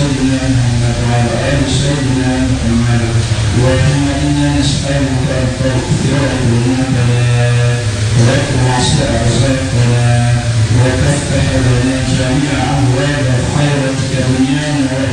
سيدنا محمد وعلى آل سيدنا محمد. اللهم إنا نسألك أن تغفر ذنوبنا وتوسع رزقنا وتفتح لنا جميع